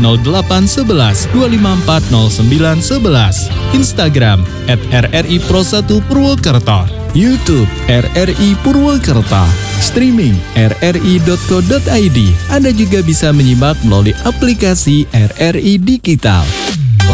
0811 254 0911. Instagram @RRI Pro 1 Purwokerto. YouTube RRI Purwokerto. Streaming rri.co.id. Anda juga bisa menyimak melalui aplikasi RRI Digital.